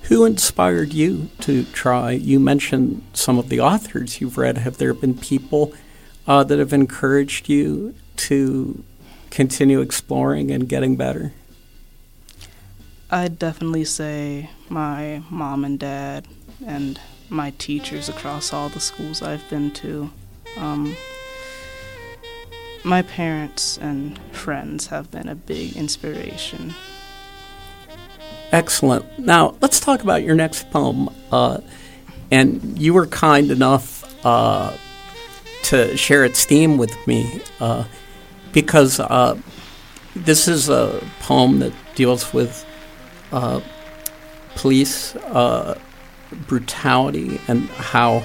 Who inspired you to try? You mentioned some of the authors you've read. Have there been people that have encouraged you to continue exploring and getting better? I'd definitely say my mom and dad and my teachers across all the schools I've been to. My parents and friends have been a big inspiration. Excellent. Now, let's talk about your next poem. And you were kind enough to share its theme with me because this is a poem that deals with police brutality and how,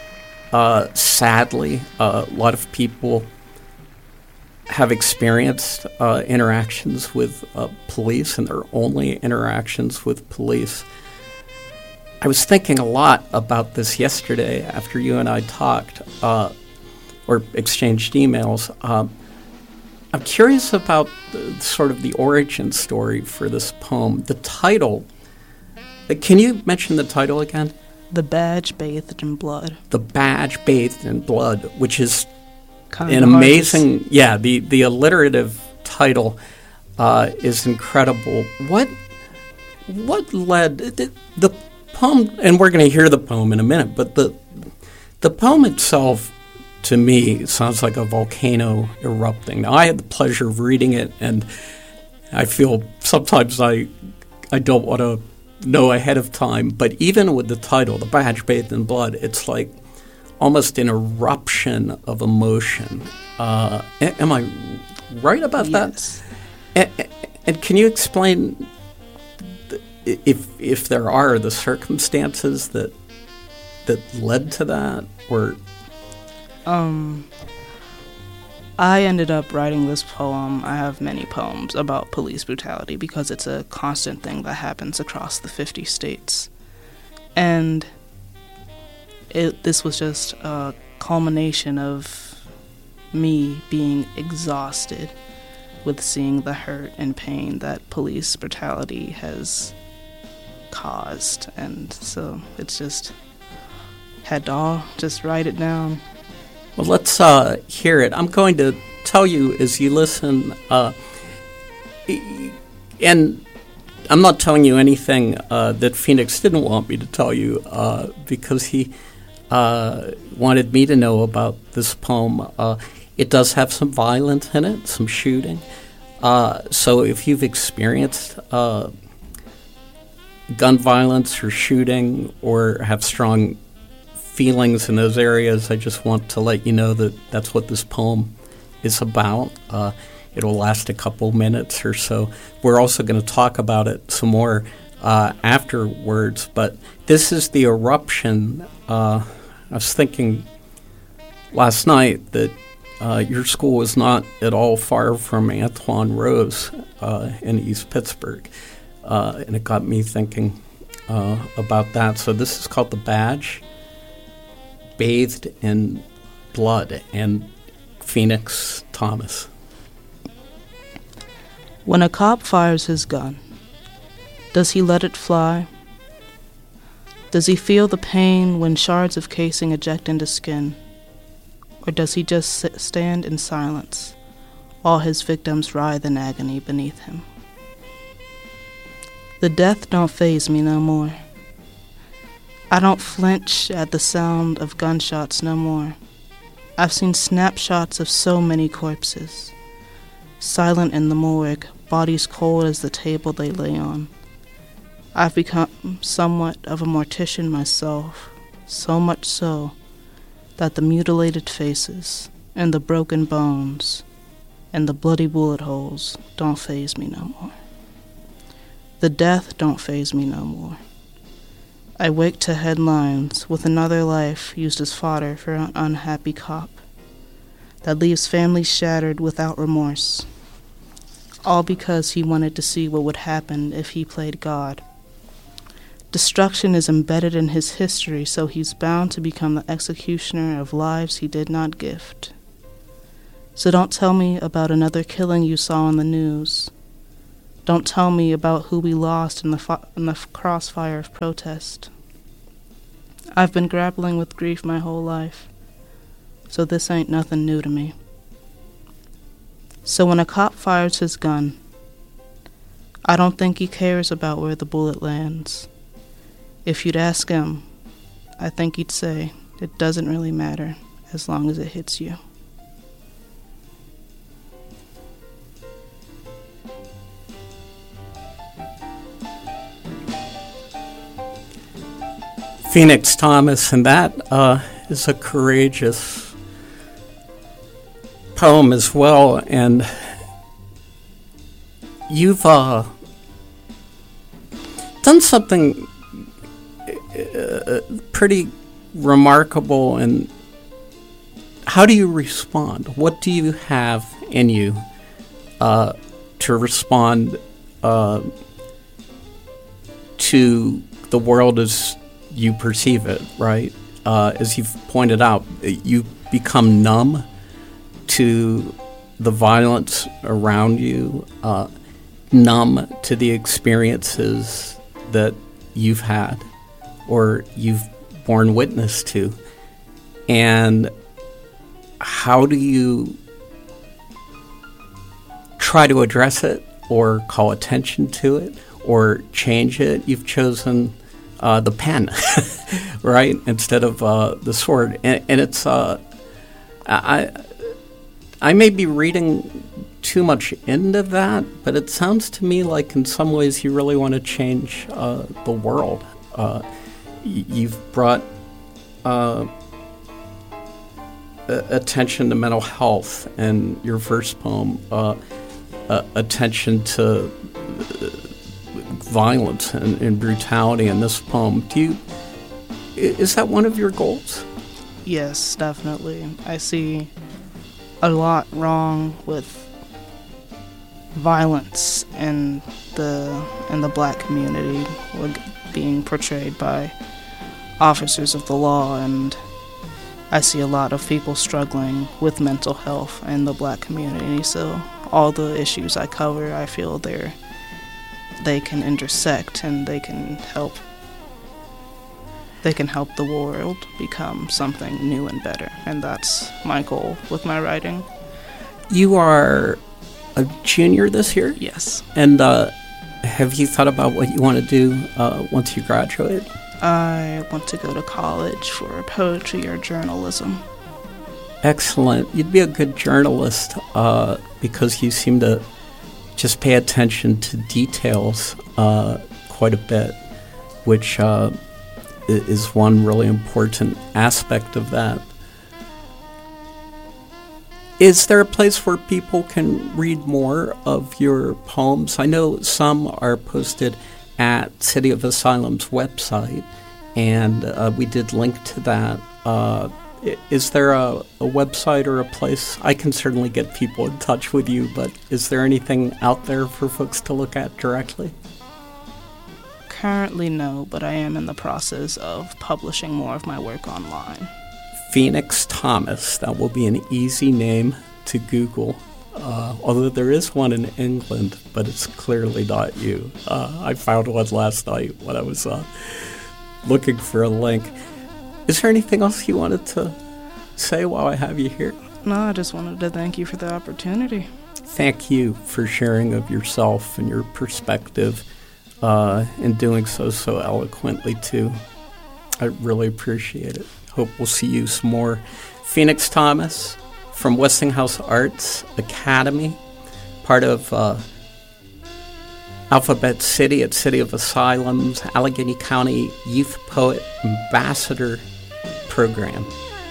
sadly, a lot of people have experienced interactions with police and their only interactions with police. I was thinking a lot about this yesterday after you and I talked or exchanged emails. I'm curious about sort of the origin story for this poem. The title, can you mention the title again? The Badge Bathed in Blood. The Badge Bathed in Blood, which is kind an amazing, the alliterative title is incredible. What led the poem, and we're going to hear the poem in a minute, but the poem itself, to me, sounds like a volcano erupting. Now, I had the pleasure of reading it, and I feel sometimes I don't want to know ahead of time, but even with the title, The Badge Bathed in Blood, it's like almost an eruption of emotion. Am I right about yes. that? And can you explain if there are the circumstances that led to that, or? I ended up writing this poem. I have many poems about police brutality because it's a constant thing that happens across the 50 states. And this was just a culmination of me being exhausted with seeing the hurt and pain that police brutality has caused. And so it's just had to all just write it down. Well, let's hear it. I'm going to tell you as you listen, and I'm not telling you anything that Phoenix didn't want me to tell you because he wanted me to know about this poem. It does have some violence in it, some shooting. So if you've experienced gun violence or shooting or have strong feelings in those areas, I just want to let you know that that's what this poem is about. It'll last a couple minutes or so. We're also going to talk about it some more afterwards, but this is the eruption. I was thinking last night that your school was not at all far from Antoine Rose in East Pittsburgh, and it got me thinking about that. So this is called The Badge Bathed in Blood, and Phoenix Thomas. When a cop fires his gun, does he let it fly? Does he feel the pain when shards of casing eject into skin? Or does he just stand in silence while his victims writhe in agony beneath him? The death don't faze me no more. I don't flinch at the sound of gunshots no more. I've seen snapshots of so many corpses, silent in the morgue, bodies cold as the table they lay on. I've become somewhat of a mortician myself, so much so that the mutilated faces and the broken bones and the bloody bullet holes don't faze me no more. The death don't faze me no more. I wake to headlines with another life used as fodder for an unhappy cop that leaves families shattered without remorse, all because he wanted to see what would happen if he played God. Destruction is embedded in his history, so he's bound to become the executioner of lives he did not gift. So don't tell me about another killing you saw on the news. Don't tell me about who we lost in the crossfire of protest. I've been grappling with grief my whole life, so this ain't nothing new to me. So when a cop fires his gun, I don't think he cares about where the bullet lands. If you'd ask him, I think he'd say, it doesn't really matter as long as it hits you. Phoenix Thomas, and that is a courageous poem as well. And you've done something pretty remarkable. And how do you respond? What do you have in you to respond to the world as you perceive it, right? As you've pointed out, you become numb to the violence around you, numb to the experiences that you've had or you've borne witness to. And how do you try to address it or call attention to it or change it? You've chosen the pen, right, instead of the sword. And it's, I may be reading too much into that, but it sounds to me like in some ways you really want to change the world. You've brought attention to mental health in your first poem, attention to violence and brutality in this poem. Is that one of your goals? Yes, definitely. I see a lot wrong with violence in the black community being portrayed by officers of the law, and I see a lot of people struggling with mental health in the black community. So all the issues I cover, I feel they can intersect and they can help the world become something new and better. And that's my goal with my writing. You are a junior this year? Yes. And have you thought about what you want to do once you graduate? I want to go to college for poetry or journalism. Excellent. You'd be a good journalist because you seem to just pay attention to details quite a bit, which is one really important aspect of that. Is there a place where people can read more of your poems? I know some are posted at City of Asylum's website, and we did link to that. Is there a website or a place? I can certainly get people in touch with you, but is there anything out there for folks to look at directly? Currently, no, but I am in the process of publishing more of my work online. Phoenix Thomas, that will be an easy name to Google, although there is one in England, but it's clearly not you. I found one last night when I was looking for a link. Is there anything else you wanted to say while I have you here? No, I just wanted to thank you for the opportunity. Thank you for sharing of yourself and your perspective, and doing so eloquently too. I really appreciate it. Hope we'll see you some more. Phoenix Thomas from Westinghouse Arts Academy, part of Alphabet City at City of Asylums, Allegheny County Youth Poet Ambassador Program.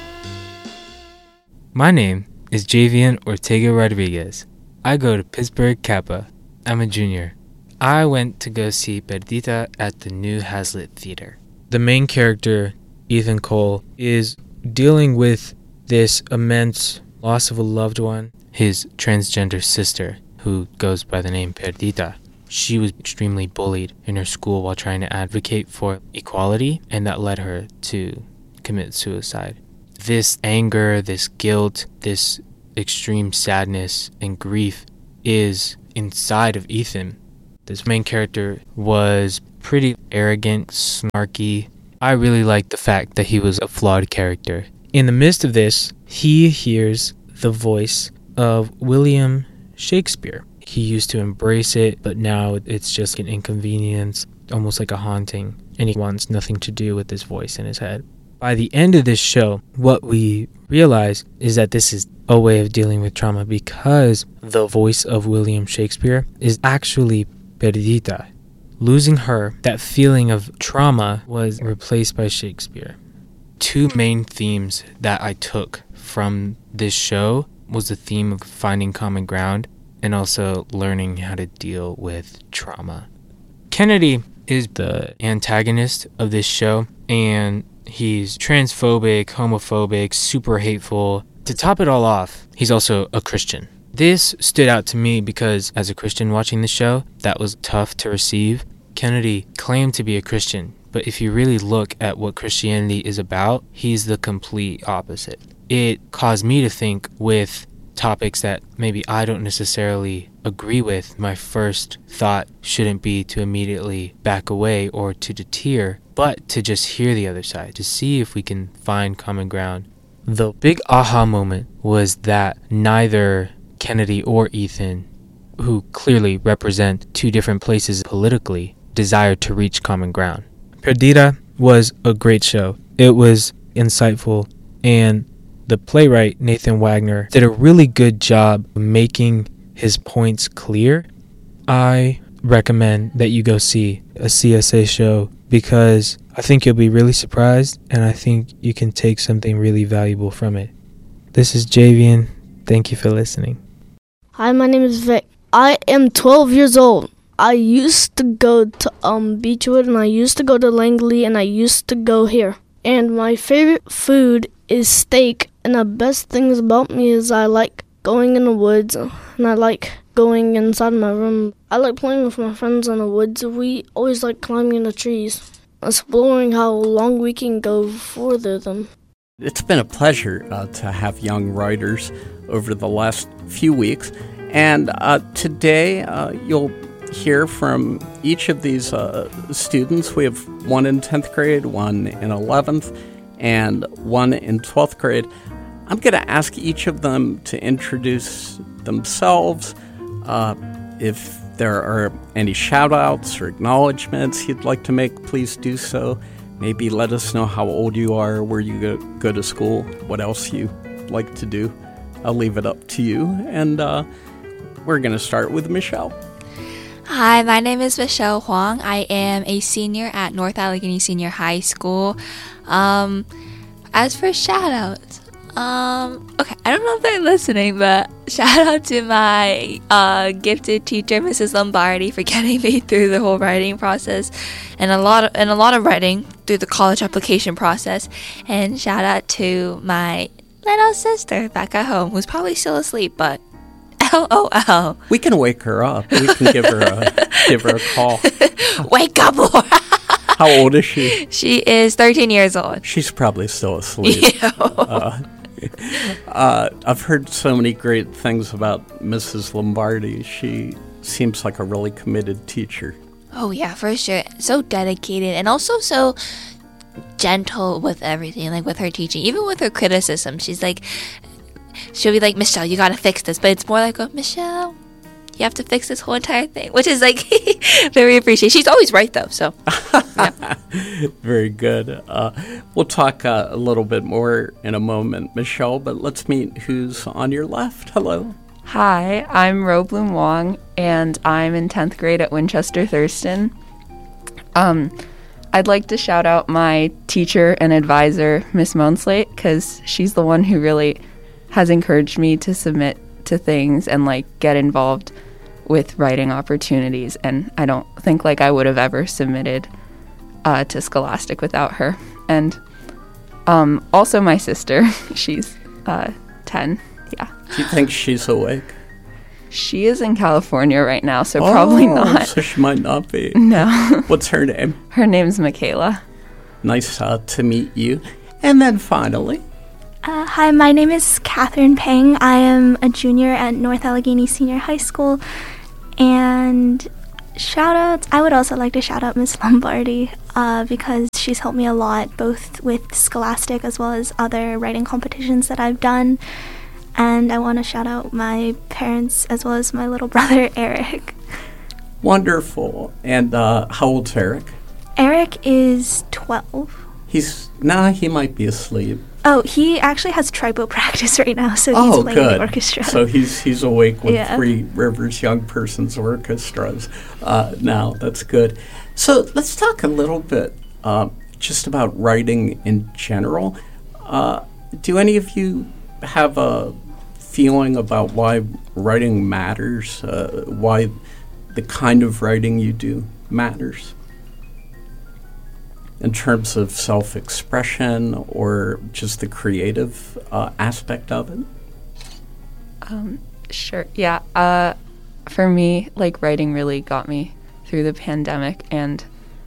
My name is Javian Ortega Rodriguez. I go to Pittsburgh Kappa. I'm a junior. I went to go see Perdita at the New Hazlitt Theater. The main character, Ethan Cole, is dealing with this immense loss of a loved one, his transgender sister, who goes by the name Perdita. She was extremely bullied in her school while trying to advocate for equality, and that led her to commit suicide. This anger, this guilt, this extreme sadness and grief is inside of Ethan, this main character was pretty arrogant, snarky. I really liked the fact that he was a flawed character. In the midst of this, he hears the voice of William Shakespeare. He used to embrace it, but now it's just an inconvenience, almost like a haunting, and he wants nothing to do with this voice in his head. By the end of this show, what we realize is that this is a way of dealing with trauma because the voice of William Shakespeare is actually Perdita. Losing her, that feeling of trauma was replaced by Shakespeare. Two main themes that I took from this show was the theme of finding common ground and also learning how to deal with trauma. Kennedy is the antagonist of this show, and he's transphobic, homophobic, super hateful. To top it all off, he's also a Christian. This stood out to me because as a Christian watching the show, that was tough to receive. Kennedy claimed to be a Christian, but if you really look at what Christianity is about, he's the complete opposite. It caused me to think with topics that maybe I don't necessarily agree with. My first thought shouldn't be to immediately back away or to deter, but to just hear the other side, to see if we can find common ground. The big aha moment was that neither Kennedy or Ethan, who clearly represent two different places politically, desired to reach common ground. Perdita was a great show. It was insightful, and the playwright, Nathan Wagner, did a really good job making his points clear. I recommend that you go see a CSA show because I think you'll be really surprised, and I think you can take something really valuable from it. This is Javian. Thank you for listening. Hi, my name is Vic. I am 12 years old. I used to go to Beechwood, and I used to go to Langley, and I used to go here. And my favorite food is steak, and the best things about me is I like going in the woods, and I like going inside my room. I like playing with my friends in the woods. We always like climbing the trees, exploring how long we can go further them. It's been a pleasure to have young writers over the last few weeks, and today you'll hear from each of these students. We have one in 10th grade, one in 11th, and one in 12th grade. I'm going to ask each of them to introduce themselves. If there are any shout-outs or acknowledgments you'd like to make, please do so. Maybe let us know how old you are, where you go to school, what else you like to do. I'll leave it up to you. And we're going to start with Michelle. Hi, my name is Michelle Huang. I am a senior at North Allegheny Senior High School. As for shout-outs, okay, I don't know if they're listening, but shout out to my gifted teacher, Mrs. Lombardi, for getting me through the whole writing process and a lot of writing through the college application process. And shout out to my little sister back at home, who's probably still asleep, but LOL. We can wake her up. We can give her a call. Wake up, Laura. How old is she? She is 13 years old. She's probably still asleep. I've heard so many great things about Mrs. Lombardi. She seems like a really committed teacher. Oh, yeah, for sure. So dedicated and also so gentle with everything, like with her teaching, even with her criticism. She'll be like, Michelle, you gotta fix this. But it's more like, Michelle, you have to fix this whole entire thing, which is like very appreciated. She's always right, though. So, yeah. Very good. We'll talk a little bit more in a moment, Michelle, but let's meet who's on your left. Hello. Hi, I'm Ro Bloom Wong, and I'm in 10th grade at Winchester Thurston. I'd like to shout out my teacher and advisor, Miss Moneslate, because she's the one who really has encouraged me to submit to things and get involved with writing opportunities, and I don't think I would have ever submitted to Scholastic without her. And also my sister, she's 10. Yeah. Do you think she's awake? She is in California right now, so probably not. So she might not be. No. What's her name? Her name's Michaela. Nice to meet you. And then finally. Hi, my name is Catherine Peng. I am a junior at North Allegheny Senior High School, and Shoutouts. I would also like to shout out Miss Lombardi because she's helped me a lot, both with Scholastic as well as other writing competitions that I've done. And I want to shout out my parents as well as my little brother, Eric. Wonderful. And how old's Eric? Eric is 12. He might be asleep. Oh, he actually has tribo practice right now, so he's playing good. the orchestra. So he's awake with Yeah. Three Rivers Young Persons Orchestras now. That's good. So let's talk a little bit just about writing in general. Do any of you have a feeling about why writing matters? Why the kind of writing you do matters? In terms of self-expression or just the creative aspect of it? Sure. Yeah. For me, like, writing really got me through the pandemic, and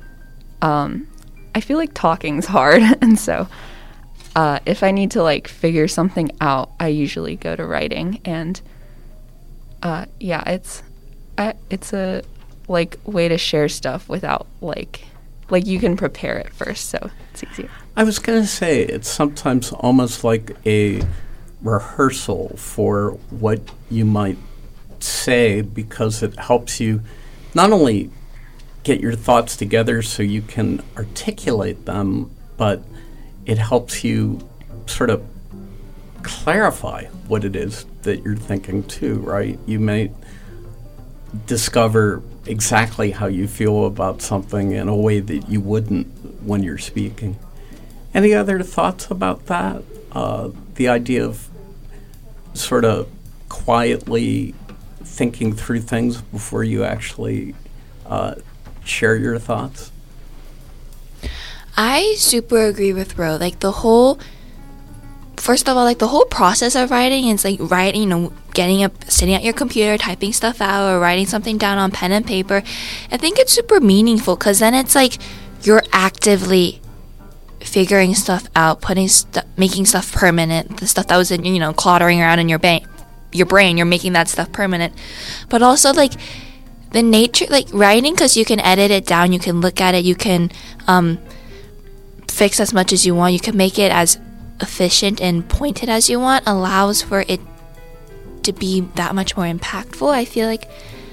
I feel like talking's hard, and so if I need to, like, figure something out, I usually go to writing, and yeah, it's a, like, way to share stuff without, like you can prepare it first, so it's easier. I was going to say, it's sometimes almost like a rehearsal for what you might say, because it helps you not only get your thoughts together so you can articulate them, but it helps you sort of clarify what it is that you're thinking too, right? You may discover exactly how you feel about something in a way that you wouldn't when you're speaking. Any other thoughts about that? The idea of sort of quietly thinking through things before you actually share your thoughts? I super agree with Ro. Like, first of all, like, the whole process of writing is like writing, getting up, sitting at your computer, typing stuff out, or writing something down on pen and paper. I think it's super meaningful, because then it's like you're actively figuring stuff out, making stuff permanent. The stuff that was in, cluttering around in your brain, you're making that stuff permanent. But also, like, the nature, like, writing, because you can edit it down, you can look at it, you can fix as much as you want, you can make it as efficient and pointed as you want, allows for it to be that much more impactful. I feel like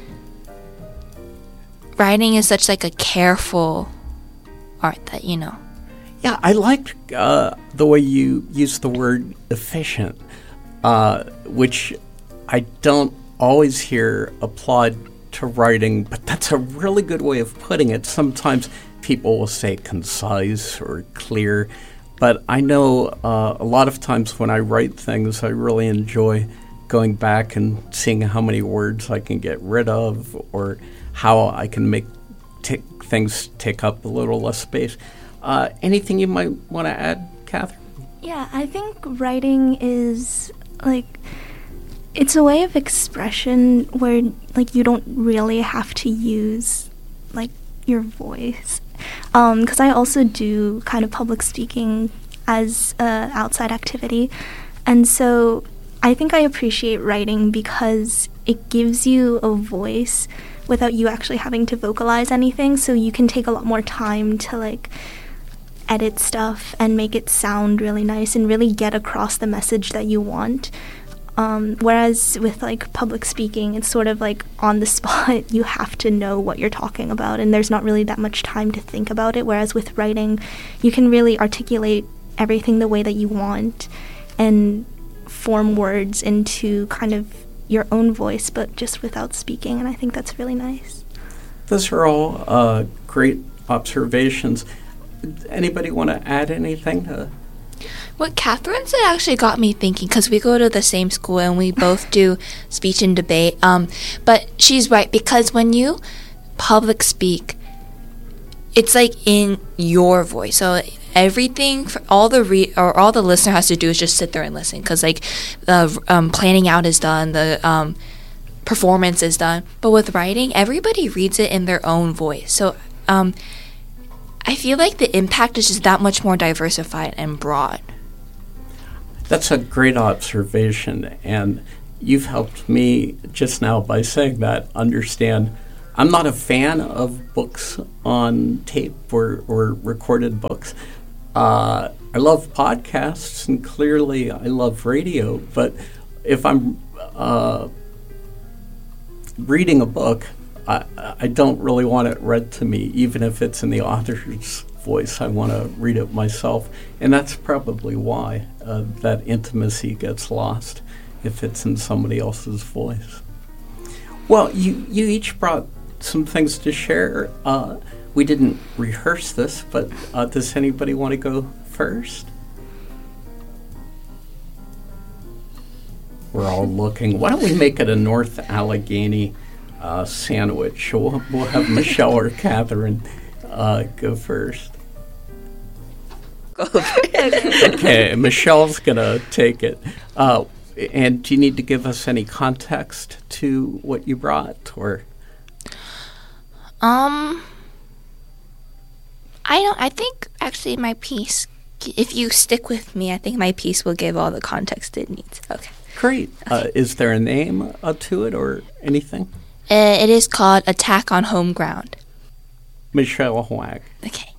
writing is such like a careful art that, Yeah, I liked the way you used the word efficient, which I don't always hear applied to writing, but that's a really good way of putting it. Sometimes people will say concise or clear, but I know a lot of times when I write things, I really enjoy going back and seeing how many words I can get rid of, or how I can make things take up a little less space. Anything you might want to add, Catherine? Yeah, I think writing is, like, it's a way of expression where, like, you don't really have to use, like, your voice. Because I also do kind of public speaking as an outside activity. And so I think I appreciate writing because it gives you a voice without you actually having to vocalize anything. So you can take a lot more time to, like, edit stuff and make it sound really nice and really get across the message that you want. Whereas with, like, public speaking, it's sort of like on the spot. You have to know what you're talking about, and there's not really that much time to think about it. Whereas with writing, you can really articulate everything the way that you want and form words into kind of your own voice, but just without speaking, and I think that's really nice. Those are all great observations. Anybody want to add anything? What Catherine said actually got me thinking, because we go to the same school and we both do speech and debate. But she's right, because when you public speak, it's like in your voice. So everything, for all the listener has to do is just sit there and listen, because, like, the planning out is done, the performance is done. But with writing, everybody reads it in their own voice. So I feel like the impact is just that much more diversified and broad. That's a great observation, and you've helped me just now by saying that understand I'm not a fan of books on tape or recorded books. I love podcasts, and clearly I love radio, but if I'm reading a book, I don't really want it read to me, even if it's in the author's voice. I want to read it myself, and that's probably why that intimacy gets lost if it's in somebody else's voice. Well, you each brought some things to share. We didn't rehearse this, but does anybody want to go first? We're all looking. Why don't we make it a North Allegheny sandwich? We'll have Michelle or Catherine go first. Okay, Michelle's going to take it. And do you need to give us any context to what you brought, or? I think actually my piece, if you stick with me, I think my piece will give all the context it needs. Okay. Great. Okay. Is there a name to it or anything? It is called Attack on Home Ground. Michelle Huang. Okay.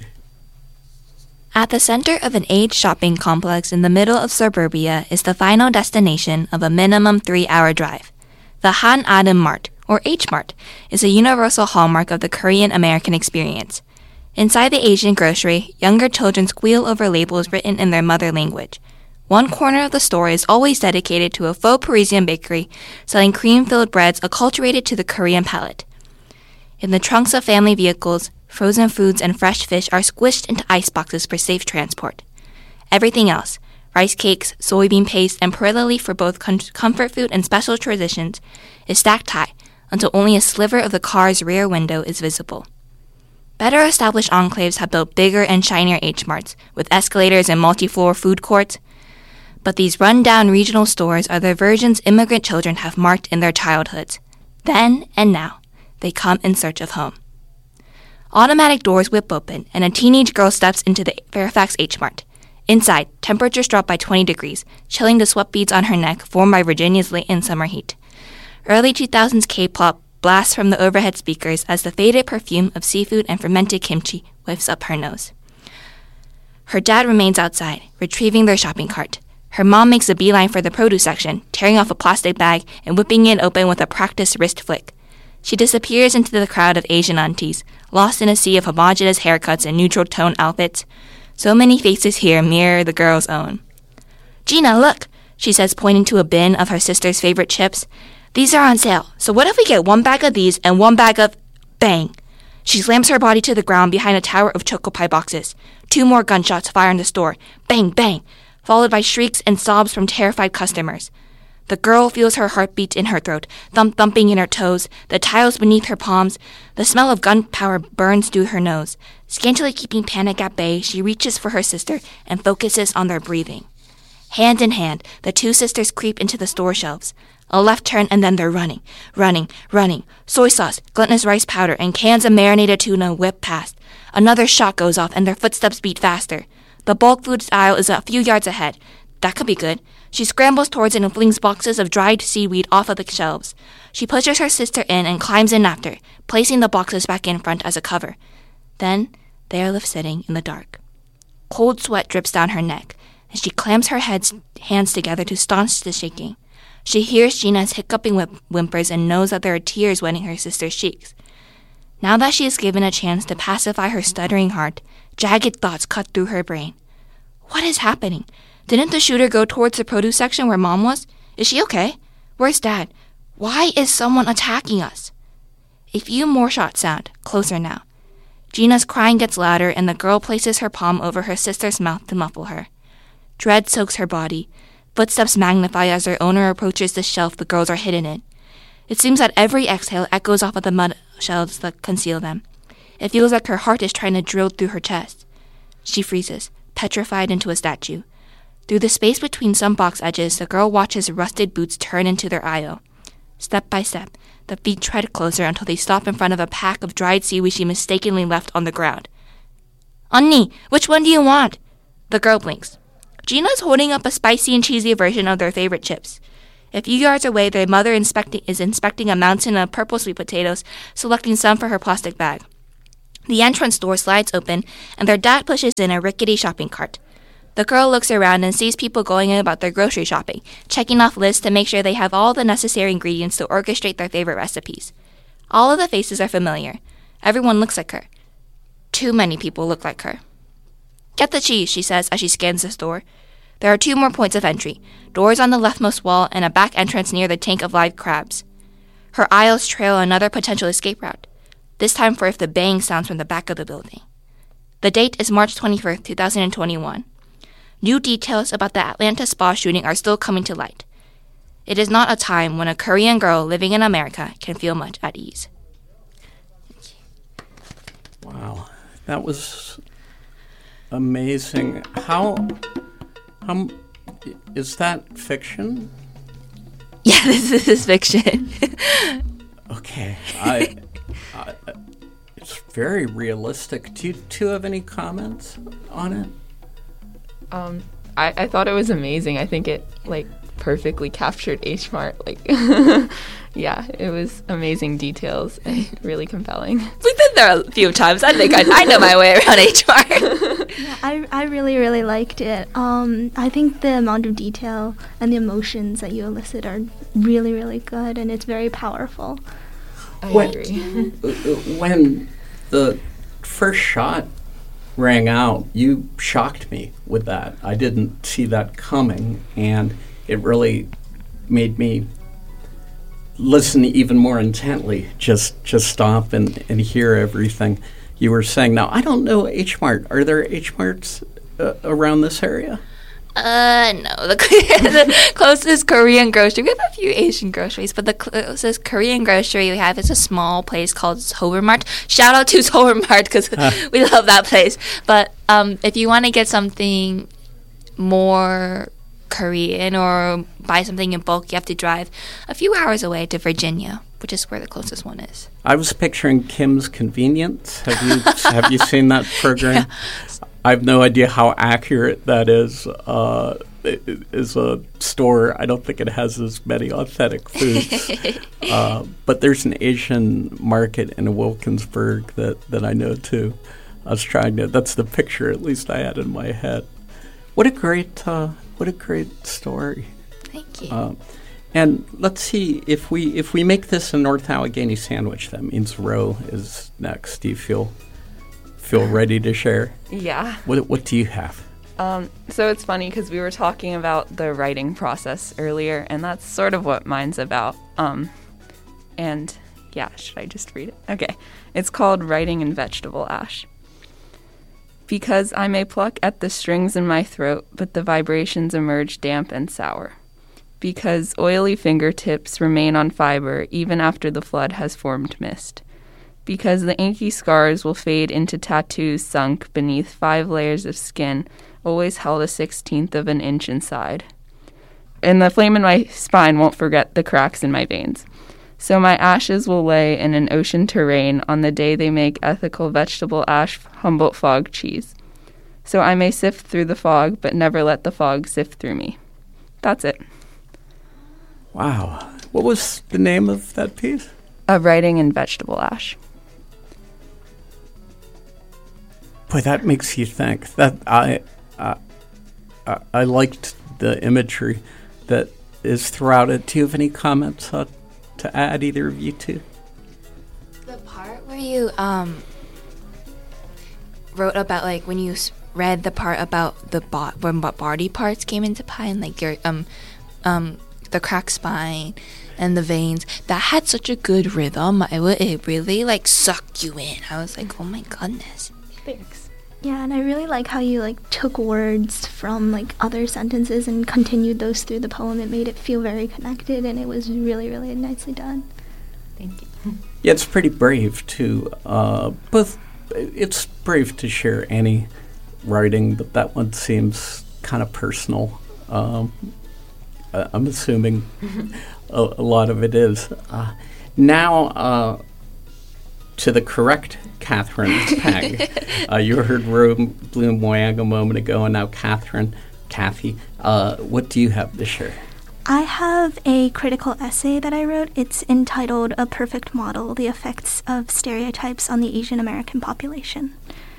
At the center of an aged shopping complex in the middle of suburbia is the final destination of a minimum 3-hour drive. The Han Adam Mart, or H Mart, is a universal hallmark of the Korean American experience. Inside the Asian grocery, younger children squeal over labels written in their mother language. One corner of the store is always dedicated to a faux Parisian bakery selling cream-filled breads acculturated to the Korean palate. In the trunks of family vehicles, frozen foods and fresh fish are squished into ice boxes for safe transport. Everything else, rice cakes, soybean paste, and perilla leaf for both comfort food and special traditions, is stacked high until only a sliver of the car's rear window is visible. Better established enclaves have built bigger and shinier H-Marts, with escalators and multi-floor food courts. But these run-down regional stores are the versions immigrant children have marked in their childhoods. Then and now, they come in search of home. Automatic doors whip open, and a teenage girl steps into the Fairfax H-Mart. Inside, temperatures drop by 20 degrees, chilling the sweat beads on her neck formed by Virginia's late summer heat. Early 2000s K-pop blasts from the overhead speakers as the faded perfume of seafood and fermented kimchi whiffs up her nose. Her dad remains outside, retrieving their shopping cart. Her mom makes a beeline for the produce section, tearing off a plastic bag and whipping it open with a practiced wrist flick. She disappears into the crowd of Asian aunties, lost in a sea of homogeneous haircuts and neutral-tone outfits. So many faces here mirror the girl's own. "Gina, look," she says, pointing to a bin of her sister's favorite chips. "These are on sale, so what if we get 1 bag of these and 1 bag of—" Bang! She slams her body to the ground behind a tower of Choco Pie boxes. 2 more gunshots fire in the store. Bang, bang! Followed by shrieks and sobs from terrified customers. The girl feels her heartbeat in her throat, thumping in her toes, the tiles beneath her palms. The smell of gunpowder burns through her nose. Scantily keeping panic at bay, she reaches for her sister and focuses on their breathing. Hand in hand, the 2 sisters creep into the store shelves. A left turn and then they're running. Soy sauce, glutinous rice powder, and cans of marinated tuna whip past. Another shot goes off and their footsteps beat faster. The bulk foods aisle is a few yards ahead. That could be good. She scrambles towards it and flings boxes of dried seaweed off of the shelves. She pushes her sister in and climbs in after, placing the boxes back in front as a cover. Then they are left sitting in the dark. Cold sweat drips down her neck, and she clamps her hands together to staunch the shaking. She hears Gina's hiccuping whimpers and knows that there are tears wetting her sister's cheeks. Now that she is given a chance to pacify her stuttering heart, jagged thoughts cut through her brain. What is happening? Didn't the shooter go towards the produce section where Mom was? Is she okay? Where's Dad? Why is someone attacking us? A few more shots sound, closer now. Gina's crying gets louder and the girl places her palm over her sister's mouth to muffle her. Dread soaks her body. Footsteps magnify as their owner approaches the shelf the girls are hidden in. It seems that every exhale echoes off of the mud shelves that conceal them. It feels like her heart is trying to drill through her chest. She freezes, petrified into a statue. Through the space between some box edges, the girl watches rusted boots turn into their aisle. Step by step, the feet tread closer until they stop in front of a pack of dried seaweed she mistakenly left on the ground. "Onni, which one do you want?" The girl blinks. Gina's holding up a spicy and cheesy version of their favorite chips. A few yards away, their mother is inspecting a mountain of purple sweet potatoes, selecting some for her plastic bag. The entrance door slides open, and their dad pushes in a rickety shopping cart. The girl looks around and sees people going about their grocery shopping, checking off lists to make sure they have all the necessary ingredients to orchestrate their favorite recipes. All of the faces are familiar. Everyone looks like her. Too many people look like her. "Get the cheese," she says as she scans the store. There are 2 more points of entry, doors on the leftmost wall and a back entrance near the tank of live crabs. Her aisles trail another potential escape route, this time for if the bang sounds from the back of the building. The date is March 21st, 2021. New details about the Atlanta spa shooting are still coming to light. It is not a time when a Korean girl living in America can feel much at ease. Wow, that was amazing. How is that fiction? Yeah, this is fiction. Okay, it's very realistic. Do you two have any comments on it? I thought it was amazing. I think it perfectly captured H Mart. Yeah, it was amazing details and really compelling. We've been there a few times. I think I know my way around H Mart. Yeah, I really, really liked it. I think the amount of detail and the emotions that you elicit are really, really good, and it's very powerful. I agree. When the first shot rang out, you shocked me with that. I didn't see that coming, and it really made me listen even more intently, just stop and hear everything you were saying. Now, I don't know H Mart. Are there H Marts around this area? No. The closest Korean grocery, we have a few Asian groceries, but the closest Korean grocery we have is a small place called Seoul Mart. Shout out to Seoul Mart because we love that place. But if you want to get something more Korean or buy something in bulk, you have to drive a few hours away to Virginia, which is where the closest one is. I was picturing Kim's Convenience. Have you seen that program? Yeah. I have no idea how accurate that is. It is a store. I don't think it has as many authentic foods. But there's an Asian market in Wilkinsburg that I know too. I was trying to. That's the picture, at least I had in my head. What a great story. Thank you. And let's see if we make this a North Allegheny sandwich. That means Ro is next. Do you feel ready to share? Yeah. What do you have? So it's funny because we were talking about the writing process earlier, and that's sort of what mine's about. And yeah, should I just read it? Okay. It's called Writing in Vegetable Ash. Because I may pluck at the strings in my throat, but the vibrations emerge damp and sour. Because oily fingertips remain on fiber even after the flood has formed mist. Because the inky scars will fade into tattoos sunk beneath 5 layers of skin, always held a 1/16 of an inch inside. And the flame in my spine won't forget the cracks in my veins. So my ashes will lay in an ocean terrain on the day they make ethical vegetable ash Humboldt fog cheese. So I may sift through the fog, but never let the fog sift through me. That's it. Wow. What was the name of that piece? Writing in Vegetable Ash. Boy, that makes you think. That I liked the imagery that is throughout it. Do you have any comments to add, either of you two? The part where you wrote about, like, when you read the part about when body parts came into play, and like your the cracked spine and the veins, that had such a good rhythm. It really like sucked you in. I was like, oh my goodness. Thanks. Yeah, and I really like how you took words from other sentences and continued those through the poem. It made it feel very connected, and it was really, really nicely done. Thank you. Yeah, it's pretty brave to it's brave to share any writing, but that one seems kind of personal. I'm assuming a lot of it is. Now, to the correct Catherine Peg. You heard Bloom Wang a moment ago, and now Kathy. What do you have to share? I have a critical essay that I wrote. It's entitled A Perfect Model, The Effects of Stereotypes on the Asian American Population.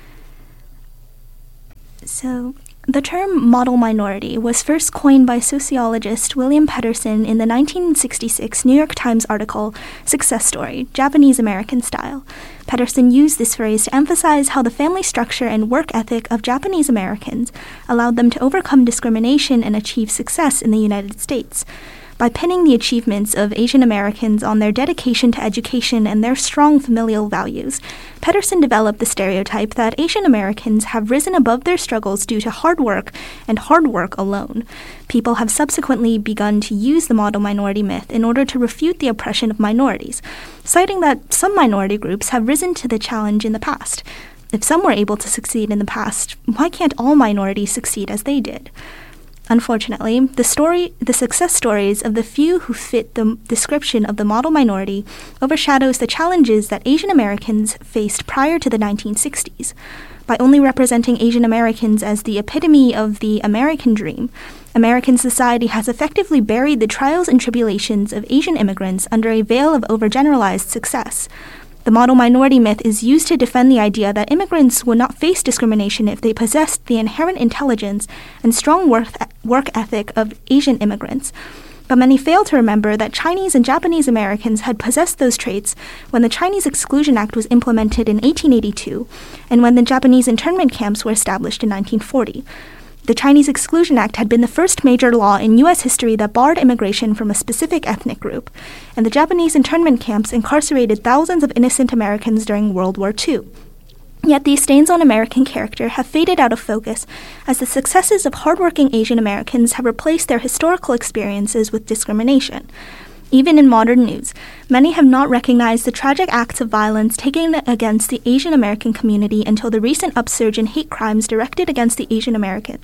So, the term model minority was first coined by sociologist William Pedersen in the 1966 New York Times article, Success Story, Japanese American Style. Pedersen used this phrase to emphasize how the family structure and work ethic of Japanese Americans allowed them to overcome discrimination and achieve success in the United States. By pinning the achievements of Asian Americans on their dedication to education and their strong familial values, Pedersen developed the stereotype that Asian Americans have risen above their struggles due to hard work and hard work alone. People have subsequently begun to use the model minority myth in order to refute the oppression of minorities, citing that some minority groups have risen to the challenge in the past. If some were able to succeed in the past, why can't all minorities succeed as they did? Unfortunately, the success stories of the few who fit the description of the model minority overshadows the challenges that Asian Americans faced prior to the 1960s. By only representing Asian Americans as the epitome of the American dream, American society has effectively buried the trials and tribulations of Asian immigrants under a veil of overgeneralized success. The model minority myth is used to defend the idea that immigrants would not face discrimination if they possessed the inherent intelligence and strong work ethic of Asian immigrants. But many fail to remember that Chinese and Japanese Americans had possessed those traits when the Chinese Exclusion Act was implemented in 1882 and when the Japanese internment camps were established in 1940. The Chinese Exclusion Act had been the first major law in U.S. history that barred immigration from a specific ethnic group, and the Japanese internment camps incarcerated thousands of innocent Americans during World War II. Yet these stains on American character have faded out of focus as the successes of hardworking Asian Americans have replaced their historical experiences with discrimination. Even in modern news, many have not recognized the tragic acts of violence taken against the Asian American community until the recent upsurge in hate crimes directed against Asian Americans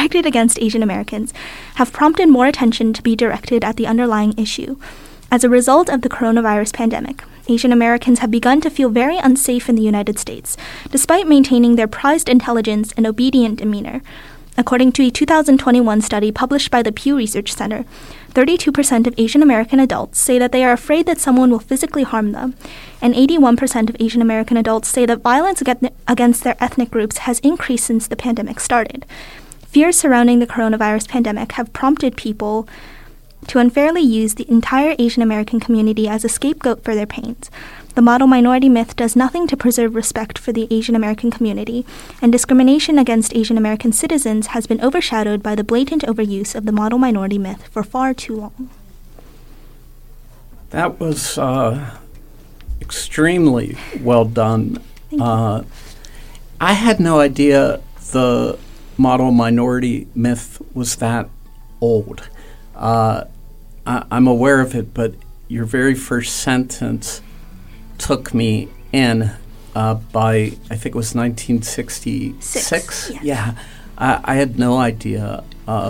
have prompted more attention to be directed at the underlying issue. As a result of the coronavirus pandemic, Asian Americans have begun to feel very unsafe in the United States, despite maintaining their prized intelligence and obedient demeanor. According to a 2021 study published by the Pew Research Center, 32% of Asian American adults say that they are afraid that someone will physically harm them, and 81% of Asian American adults say that violence against their ethnic groups has increased since the pandemic started. Fears surrounding the coronavirus pandemic have prompted people to unfairly use the entire Asian American community as a scapegoat for their pains. The model minority myth does nothing to preserve respect for the Asian American community, and discrimination against Asian American citizens has been overshadowed by the blatant overuse of the model minority myth for far too long. That was extremely well done. I had no idea the model minority myth was that old. I'm aware of it, but your very first sentence took me in by, I think it was 1966. Yeah, I had no idea.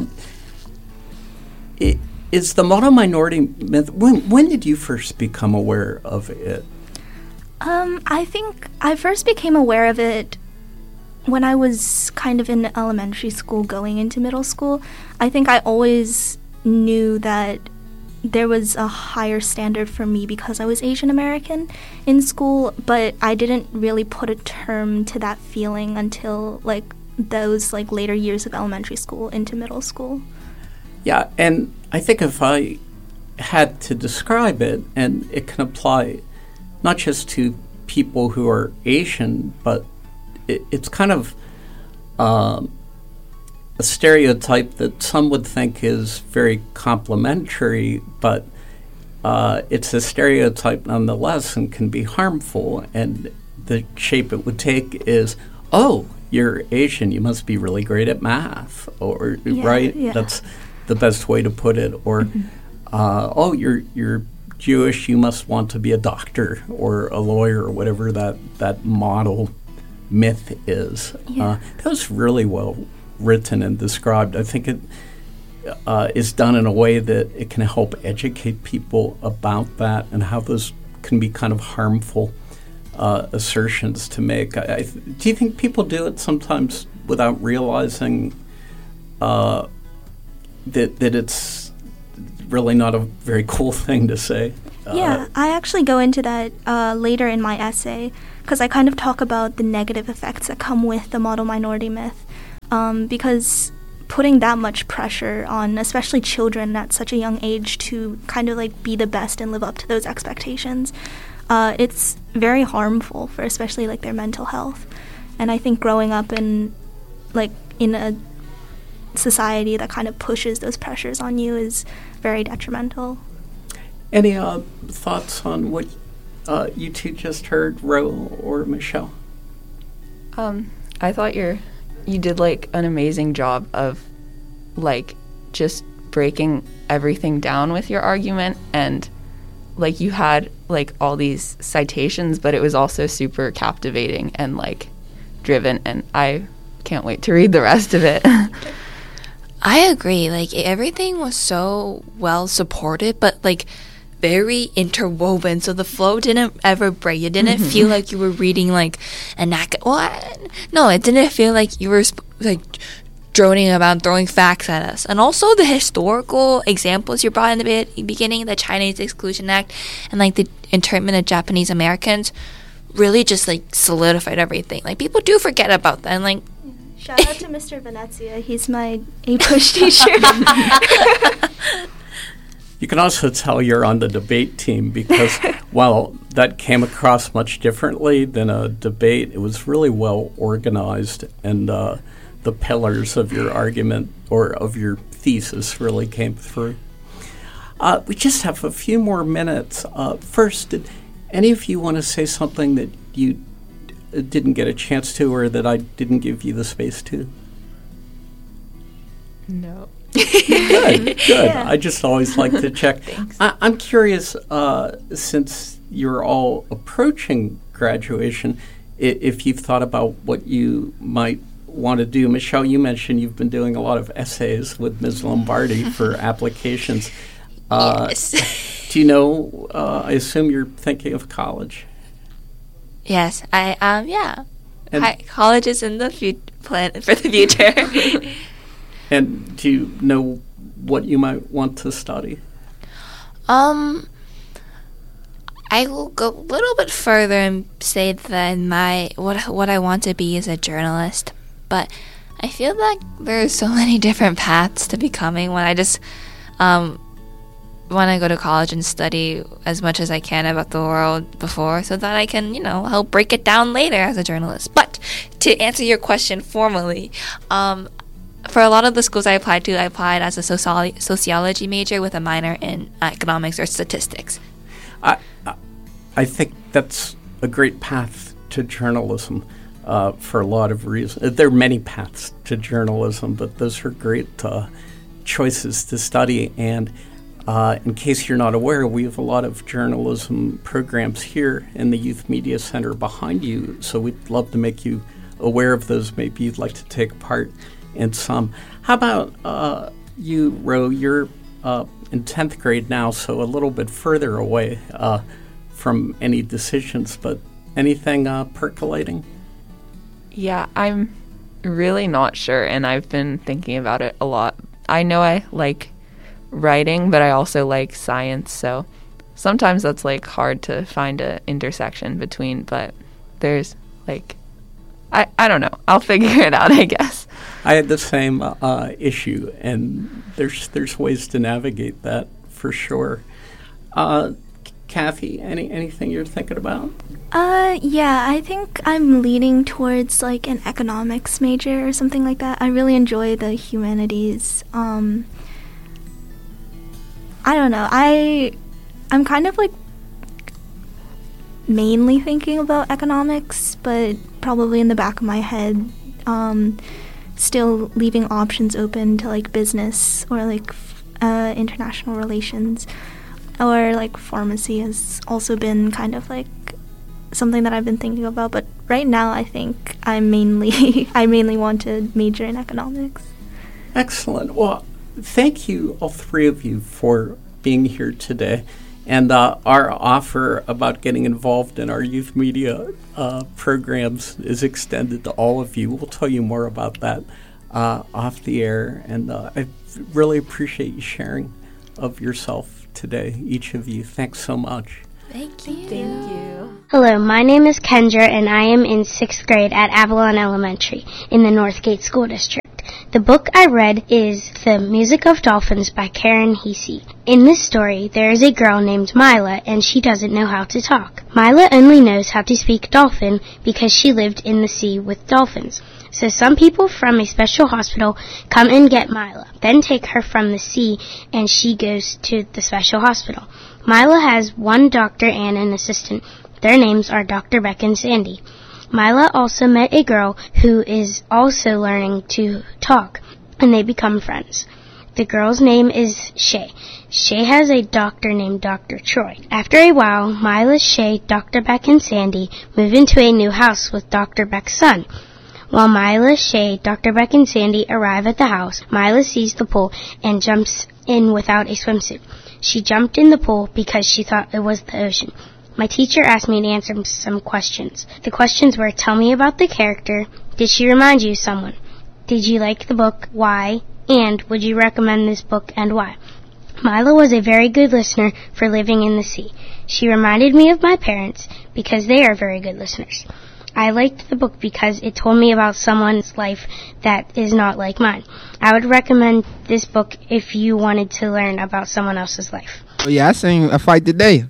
Is the model minority myth, when did you first become aware of it? I think I first became aware of it when I was kind of in elementary school going into middle school. I think I always knew that there was a higher standard for me because I was Asian American in school, but I didn't really put a term to that feeling until those later years of elementary school into middle school. Yeah, and I think if I had to describe it, and it can apply not just to people who are Asian, but it's kind of a stereotype that some would think is very complimentary, but it's a stereotype nonetheless and can be harmful. And the shape it would take is, oh, you're Asian, you must be really great at math, or right? Yeah. That's the best way to put it. Or, oh, you're Jewish, you must want to be a doctor or a lawyer or whatever that model myth is. Yeah. That was really well written and described. I think it is done in a way that it can help educate people about that and how those can be kind of harmful assertions to make. Do you think people do it sometimes without realizing that it's really not a very cool thing to say. Yeah, I actually go into that later in my essay because I kind of talk about the negative effects that come with the model minority myth. Because putting that much pressure on, especially children at such a young age, to kind of like be the best and live up to those expectations, it's very harmful for especially like their mental health. And I think growing up in a society that kind of pushes those pressures on you is very detrimental. Any thoughts on what you two just heard, Ro or Michelle? I thought you did like an amazing job of like just breaking everything down with your argument, and like you had like all these citations, but it was also super captivating and like driven, and I can't wait to read the rest of it. I agree. Like, everything was so well supported, but like very interwoven, so the flow didn't ever break. It didn't feel like you were reading like no, it didn't feel like you were like droning about throwing facts at us. And also the historical examples you brought in the beginning, the Chinese Exclusion Act and like the internment of Japanese Americans, really just like solidified everything. Like, people do forget about that, and like shout out to Mr. Venezia. He's my A-push teacher. You can also tell you're on the debate team because while that came across much differently than a debate, it was really well organized, and the pillars of your argument or of your thesis really came through. We just have a few more minutes. First, did any of you want to say something that you didn't get a chance to, or that I didn't give you the space to? No. Good. Yeah. I just always like to check. I'm curious, since you're all approaching graduation, if you've thought about what you might want to do. Michelle, you mentioned you've been doing a lot of essays with Ms. Lombardi for applications. yes. Do you know, I assume you're thinking of college? Yes, I yeah. And- College is in the plan for the future. And do you know what you might want to study? I will go a little bit further and say that what I want to be is a journalist. But I feel like there are so many different paths to becoming when I just want to go to college and study as much as I can about the world before, so that I can, help break it down later as a journalist. But to answer your question formally, for a lot of the schools I applied to, I applied as a sociology major with a minor in economics or statistics. I think that's a great path to journalism for a lot of reasons. There are many paths to journalism, but those are great choices to study. And in case you're not aware, we have a lot of journalism programs here in the Youth Media Center behind you, so we'd love to make you aware of those. Maybe you'd like to take part in some. How about you, Ro? You're in 10th grade now, so a little bit further away from any decisions, but anything percolating? Yeah, I'm really not sure, and I've been thinking about it a lot. I know I like writing, but I also like science, so sometimes that's like hard to find an intersection between, but there's like, I don't know. I'll figure it out, I guess. I had the same issue, and there's ways to navigate that for sure. Kathy, anything you're thinking about? Yeah, I think I'm leaning towards like an economics major or something like that. I really enjoy the humanities. I don't know. I'm kind of like mainly thinking about economics, but probably in the back of my head, still leaving options open to like business or like international relations, or like pharmacy has also been kind of like something that I've been thinking about. But right now, I think I mainly want to major in economics. Excellent. Well, thank you, all three of you, for being here today. And our offer about getting involved in our youth media programs is extended to all of you. We'll tell you more about that off the air. And I really appreciate you sharing of yourself today, each of you. Thanks so much. Thank you. Thank you. Hello, my name is Kendra, and I am in 6th grade at Avalon Elementary in the Northgate School District. The book I read is The Music of Dolphins by Karen Hesse. In this story, there is a girl named Mila, and she doesn't know how to talk. Mila only knows how to speak dolphin because she lived in the sea with dolphins. So some people from a special hospital come and get Mila, then take her from the sea, and she goes to the special hospital. Mila has one doctor and an assistant. Their names are Dr. Beck and Sandy. Mila also met a girl who is also learning to talk, and they become friends. The girl's name is Shay. Shay has a doctor named Dr. Troy. After a while, Mila, Shay, Dr. Beck, and Sandy move into a new house with Dr. Beck's son. While Mila, Shay, Dr. Beck, and Sandy arrive at the house, Mila sees the pool and jumps in without a swimsuit. She jumped in the pool because she thought it was the ocean. My teacher asked me to answer some questions. The questions were, tell me about the character, did she remind you of someone, did you like the book, why, and would you recommend this book and why? Mila was a very good listener for living in the sea. She reminded me of my parents because they are very good listeners. I liked the book because it told me about someone's life that is not like mine. I would recommend this book if you wanted to learn about someone else's life. Oh, yeah, I seen a fight today.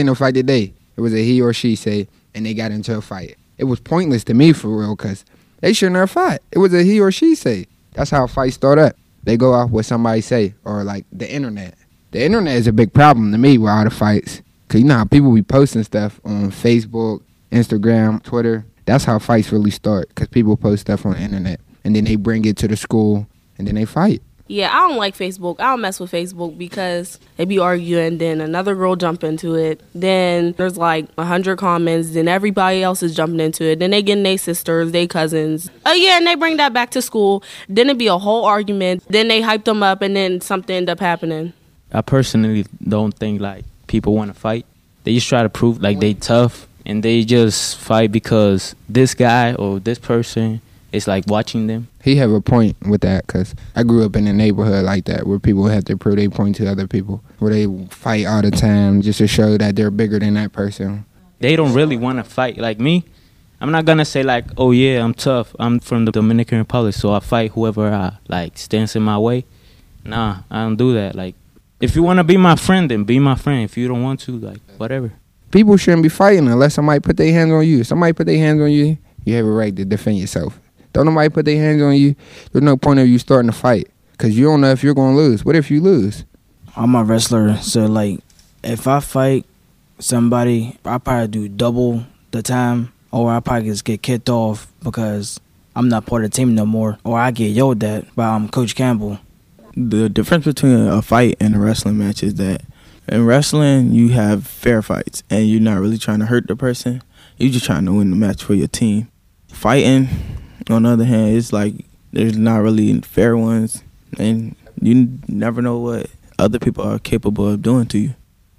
It was a he or she say, and they got into a fight. It was pointless to me for real, because they shouldn't have fought. It was a he or she say. That's how fights start up. They go off what somebody say, or like the internet. The internet is a big problem to me with all the fights. Because you know how people be posting stuff on Facebook, Instagram, Twitter. That's how fights really start, because people post stuff on the internet. And then they bring it to the school, and then they fight. Yeah, I don't like Facebook. I don't mess with Facebook because they be arguing, then another girl jump into it. Then there's like 100 comments, then everybody else is jumping into it. Then they getting their sisters, their cousins. Oh yeah, and they bring that back to school. Then it be a whole argument. Then they hype them up, and then something end up happening. I personally don't think like people want to fight. They just try to prove like they tough, and they just fight because this guy or this person is like watching them. He have a point with that, because I grew up in a neighborhood like that where people have to prove their point to other people, where they fight all the time just to show that they're bigger than that person. They don't really want to fight. Like me, I'm not going to say like, oh yeah, I'm tough. I'm from the Dominican Republic, so I fight whoever stands in my way. Nah, I don't do that. Like, if you want to be my friend, then be my friend. If you don't want to, like, whatever. People shouldn't be fighting unless somebody put their hands on you. If somebody put their hands on you, you have a right to defend yourself. Don't nobody put their hands on you, there's no point of you starting to fight, because you don't know if you're going to lose. What if you lose? I'm a wrestler, so like if I fight somebody, I probably do double the time, or I probably just get kicked off because I'm not part of the team no more, or I get yelled at by Coach Campbell. The difference between a fight and a wrestling match is that in wrestling you have fair fights and you're not really trying to hurt the person. You're just trying to win the match for your team. Fighting, on the other hand, it's like there's not really fair ones, and you never know what other people are capable of doing to you.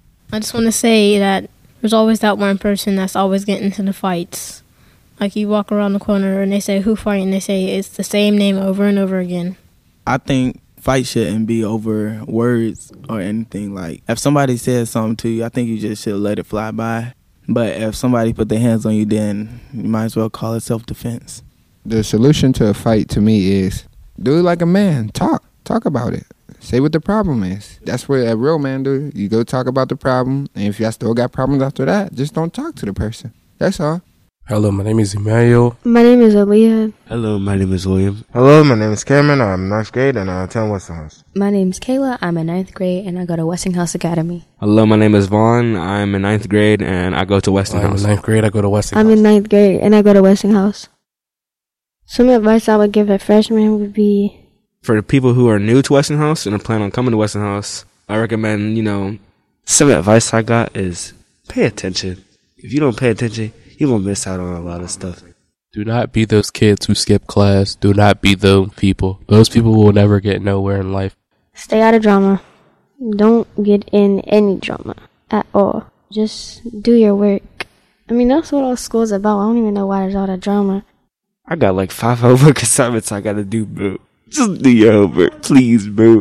I just want to say that there's always that one person that's always getting into the fights. Like you walk around the corner and they say, who fighting? They say it's the same name over and over again. I think fight shouldn't be over words or anything. Like if somebody says something to you, I think you just should let it fly by. But if somebody put their hands on you, then you might as well call it self-defense. The solution to a fight to me is do it like a man. Talk about it. Say what the problem is. That's what a real man do. You go talk about the problem, and if y'all still got problems after that, just don't talk to the person. That's all. Hello, my name is Emmanuel. My name is Aaliyah. Hello, my name is William. Hello, my name is Cameron. I'm 9th grade and I attend Westinghouse. My name is Kayla. I'm in 9th grade and I go to Westinghouse Academy. Hello, my name is Vaughn. I'm in 9th grade and I go to Westinghouse. I'm in 9th grade. I go to Westinghouse. I'm in 9th grade and I go to Westinghouse. Some advice I would give a freshman would be, for the people who are new to Westinghouse and are planning on coming to Westinghouse, I recommend, some advice I got is pay attention. If you don't pay attention, you're going to miss out on a lot of stuff. Do not be those kids who skip class. Do not be those people. Those people will never get nowhere in life. Stay out of drama. Don't get in any drama at all. Just do your work. I mean, that's what all school's about. I don't even know why there's all that drama. I got like 5 homework assignments I got to do, bro. Just do your homework, please, bro.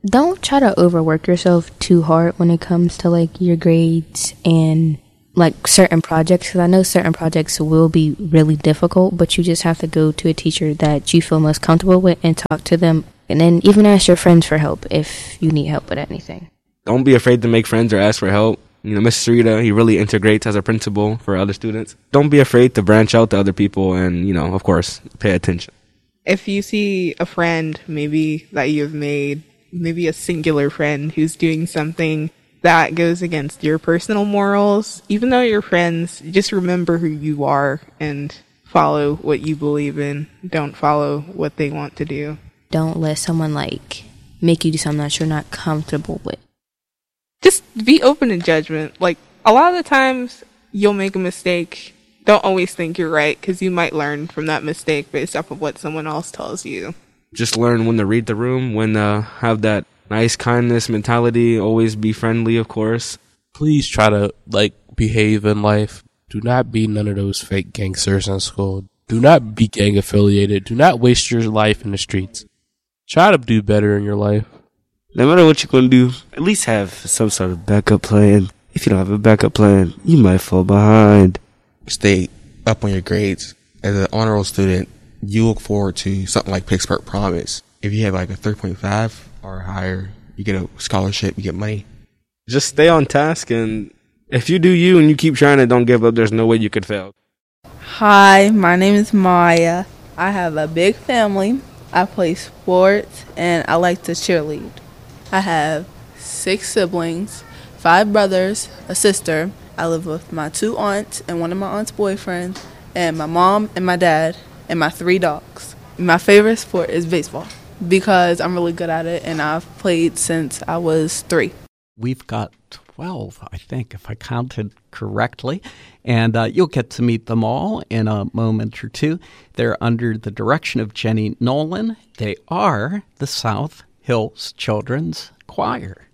don't try to overwork yourself too hard when it comes to like your grades and like certain projects, because I know certain projects will be really difficult, but you just have to go to a teacher that you feel most comfortable with and talk to them, and then even ask your friends for help if you need help with anything. Don't be afraid to make friends or ask for help. You know, Mr. Rita, he really integrates as a principal for other students. Don't be afraid to branch out to other people and, you know, of course, pay attention. If you see a friend maybe that you've made, maybe a singular friend who's doing something that goes against your personal morals, even though you're friends, just remember who you are and follow what you believe in. Don't follow what they want to do. Don't let someone like make you do something that you're not comfortable with. Just be open to judgment. Like, a lot of the times you'll make a mistake. Don't always think you're right, because you might learn from that mistake based off of what someone else tells you. Just learn when to read the room, when to have that nice kindness mentality, always be friendly, of course. Please try to, behave in life. Do not be none of those fake gangsters in school. Do not be gang affiliated. Do not waste your life in the streets. Try to do better in your life. No matter what you're going to do, at least have some sort of backup plan. If you don't have a backup plan, you might fall behind. Stay up on your grades. As an honor roll student, you look forward to something like Pittsburgh Promise. If you have a 3.5 or higher, you get a scholarship, you get money. Just stay on task, and if you do you and you keep trying it, don't give up. There's no way you could fail. Hi, my name is Maya. I have a big family. I play sports, and I like to cheerlead. I have 6 siblings, 5 brothers, a sister. I live with my 2 aunts and one of my aunt's boyfriends, and my mom and my dad, and my 3 dogs. My favorite sport is baseball because I'm really good at it, and I've played since I was 3. We've got 12, I think, if I counted correctly. And you'll get to meet them all in a moment or two. They're under the direction of Jenny Nolan. They are the South Hills Children's Choir.